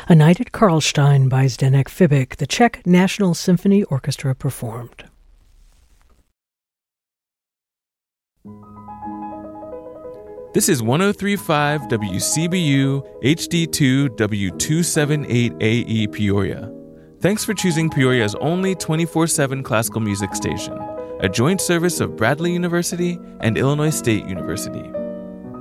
A Night at Karlstein by Zdeněk Fibik, the Czech National Symphony Orchestra performed. This is 103.5 WCBU HD2 W278AE Peoria. Thanks for choosing Peoria's only 24/7 classical music station, a joint service of Bradley University and Illinois State University.